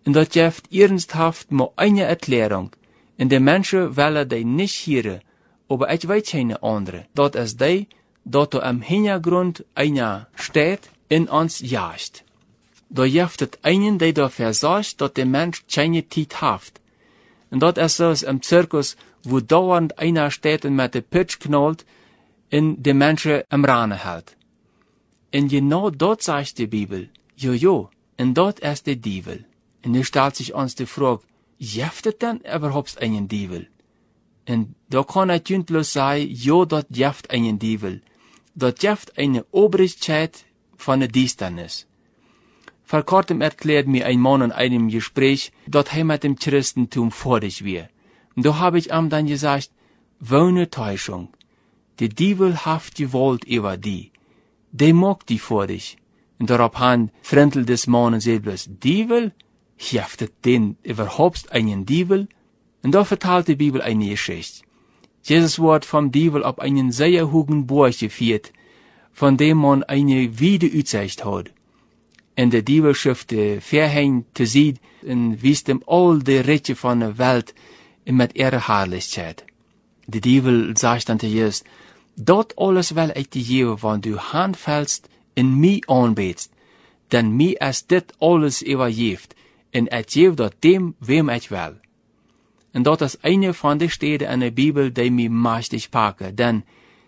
Und dat geeft ernsthaft maar eine Erklärung. En de mensen willen die nicht hören, aber ich weiß keine andere. Dat is die, dat er am Hintergrund einer steht in uns jagt. Da gibt es einen, der dafür sorgt, dass der Mensch keine Zeit hat. Und das ist so im Zirkus, wo dauernd einer steht und mit der Pitch knallt und die Menschen am Rande hält. Und genau dort sagt die Bibel, jojo, und dort ist der Diebel. Und nu stellt sich uns die Frage, gibt es denn überhaupt einen Diebel? Und da kann ich bloß sagen, jo, dort gibt einen Diebel. Dort gibt eine Obrigkeit von der Distanz. Vor kurzem erklärt mir ein Mann in einem Gespräch, dass er mit dem Christentum fertig wäre. Und da habe ich ihm dann gesagt, wohne Täuschung. Der Diebel hat gewollt über die. Der mag die vor dich. Und daraufhin Frentel des Mannes sagt bloß, Diebel? Gibt es denn überhaupt einen Diebel? Und da vertelt die Bibel eine Geschichte. Jesus wird vom Diebel auf einen sehr hohen Burg geführt, von dem man eine Wiede Aussicht hat. Und der Diebel schafft Verhängen zu sehen und wies ihm all die Rechte von der Welt mit ihrer Herrlichkeit. Der Diebel sagt dann zu Jesus, dort alles will ich dir geben, wenn du handfällst und mich anbetst, denn mir ist dit alles übergeben, und ich gebe dort dem, wem ich will. Und dort ist eine von den Städten in der Bibel, die mich mächtig packen, denn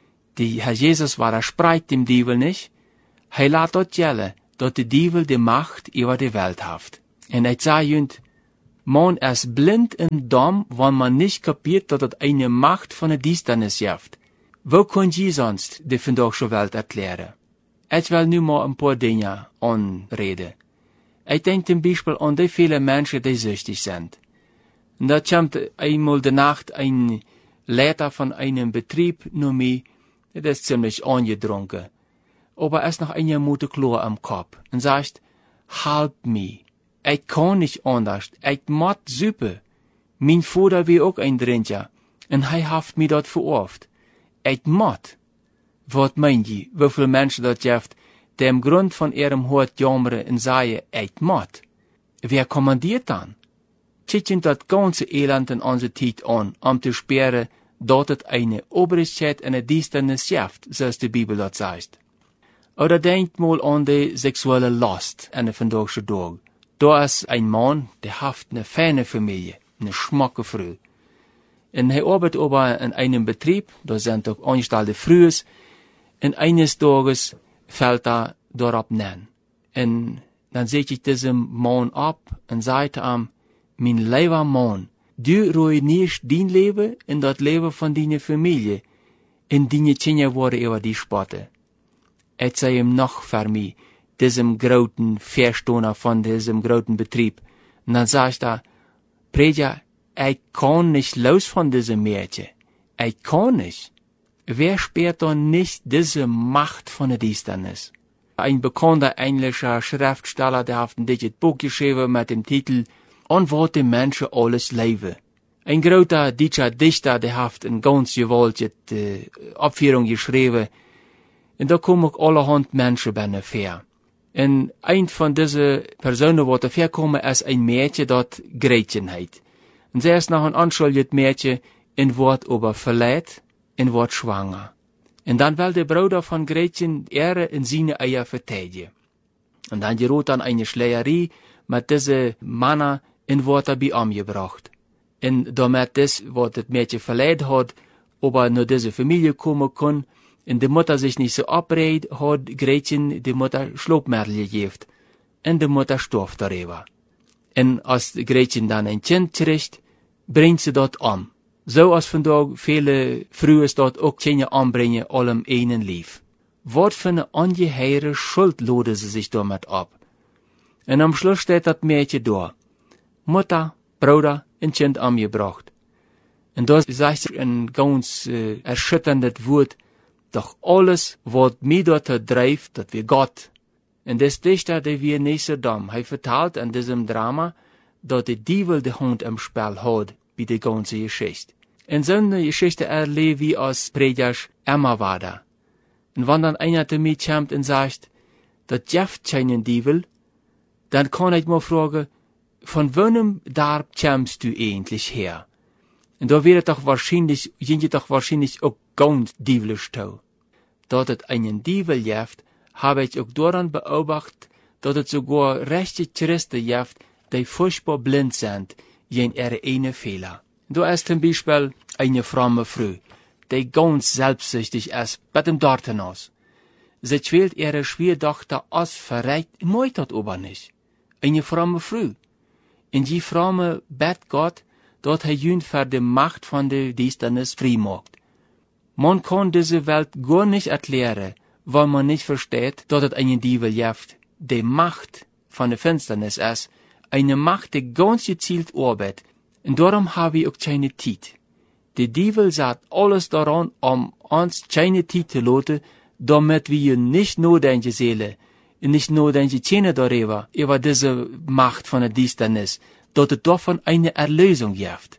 die Herr Jesus war, spreit dem Diebel nicht, er lässt dort jelle, dass der Diebel die Macht über die Welt hat. Und ich sage jünd, man ist blind und dumm, wenn man nicht kapiert, dass es eine Macht von der Distanz gibt. Wo könnt ihr sonst die vandaagse Welt erklären? Ich will nu mal ein paar Dinge anreden. Ich denke zum Beispiel an die vielen Menschen, die süchtig sind. Und da kommt einmal die Nacht ein Leiter von einem Betrieb nur mir, der ist ziemlich angedrunken. Aber er ist noch eine Minute klar am Kopf und sagt, help me. Ich kann nicht anders. Ich muss super. Mein Vater war auch ein Trinker und er hat mich dort verurft. Ich muss. Was meint ihr, wie viele Menschen dort gibt, die im Grund von ihrem Hort jammern und sagen, ich muss? Wer kommandiert dann? Schaut das ganze Elend in unserer Zeit an, zu sperren, dass es eine Obrigkeit und eine Distanz gibt, so die Bibel dort sagt. Oder denkt mal an die sexuelle Lust an der vandaagse Tag. Da ist ein Mann, der hat eine feine Familie, eine schmacke Frau. Und er arbeitet aber in einem Betrieb, da sind auch angestellte Frauen, und eines Tages fällt er darauf nein. Und dann sehe ich diesem Mann ab und sage ihm, mein lieber Mann, du ruinierst dein Leben und das Leben von deiner Familie, und deine Kinder worden über die Spotte. Ich sage ihm noch für mich, diesem großen Verstoner von diesem großen Betrieb. Und dann sagt er, Prediger, ich kann nicht los von diesem Mädchen. Ich kann nicht. Wer sperrt dann nicht diese Macht von der Distanz? Ein bekannter englischer Schriftsteller, der hat ein dickes Buch geschrieben mit dem Titel "Und was die Menschen alles leben". Ein großer deutscher Dichter, der hat eine ganz gewaltige Abführung geschrieben. Und da kommen auch allerhand Menschen bei fair. Und ein von diesen Personen, die dafür kommen, ist ein Mädchen, das Gretchen heißt. Und sie ist noch ein anschuldiges Mädchen und wird aber verletzt und wird schwanger. Und dann will der Bruder von Gretchen ihre in seine Eier verteidigen. Und dann gerät dann eine Schlägerei mit diesen Männern und wird er bei umgebracht. Und damit das, was das Mädchen verletzt hat, aber nur diese Familie kommen kann, und die Mutter sich nicht so abrät, hat Gretchen die Mutter Schlupfmittel gegeben. Und die Mutter starb darüber. Und als Gretchen dann ein Kind kriegt, bringt sie dort um. So als vandaag viele Frühes dort auch Kinder anbringen, allem einen Lief. Was für eine ungeheure Schuld laden sie sich damit ab. Und am Schluss steht das Mädchen da. Mutter, Bruder und Kind umgebracht. Und da sagt sie ein ganz erschütterndes Wort, doch alles, was mich dort treibt, das wir Gott. Und das Dichter, der wir nicht so dumm. Er vertelt an diesem Drama, dass der Diebel die Hand im Spiel hat, bei der ganzen Geschichte. Und so eine Geschichte erlebe ich als Prediger immer weiter. Und wenn dann einer zu mir kommt und sagt, das gibt keinen Diebel, dann kann ich mal fragen, von welchem Dorf kämst du eigentlich her? Und da wäre doch wahrscheinlich auch ganz dievelisch tau. Dort es einen Dievel gibt, habe ich auch daran beobachtet, dass es sogar rechte Christen gibt, die furchtbar blind sind, gegen ihre eigenen Fehler. Da ist zum Beispiel eine fromme Frau, die ganz selbstsüchtig ist, bei dem Dorten aus. Sie quält ihre Schwiegertochter aus verreckt, meint das aber nicht. Eine fromme Frau. In die fromme bet Gott, dort er jünt für die Macht von der Düsternis frei macht. Man kann diese Welt gar nicht erklären, weil man nicht versteht, dass es einen Dievel gibt, die Macht von der Finsternis ist, eine Macht, die ganz gezielt arbeitet, und darum habe ich auch keine Zeit. Der Dievel sagt alles daran, uns keine Zeit zu lassen, damit wir nicht nur denken Seele, nicht nur denken Zähne darüber, über diese Macht von der Düsternis, dass es davon eine Erlösung gibt.